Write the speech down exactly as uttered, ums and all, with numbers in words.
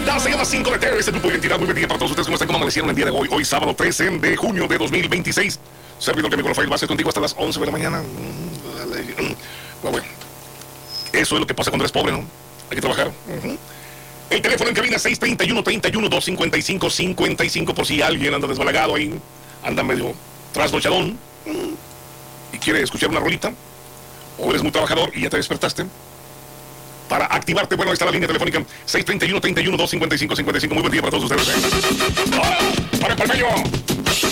Identidad se llama cinco de T, ese grupo de identidad. Muy buen día para todos ustedes. ¿Cómo están? ¿Cómo amanecieron el día de hoy? Hoy sábado trece de junio de dos mil veintiséis. Servidor que Rafael va a ser contigo hasta las once de la mañana. Bueno, eso es lo que pasa cuando eres pobre, ¿no? Hay que trabajar. Uh-huh. El teléfono en cabina seis treinta y uno, treinta y uno, doscientos cincuenta y cinco, cincuenta y cinco, por si alguien anda desbalagado ahí, anda medio trasnochadón y quiere escuchar una rolita, o eres muy trabajador y ya te despertaste. Para activarte, bueno, ahí está la línea telefónica seis treinta y uno, treinta y uno, doscientos cincuenta y cinco, cincuenta y cinco. Muy buen día para todos ustedes. ¡Oh! ¡Para el palmeño!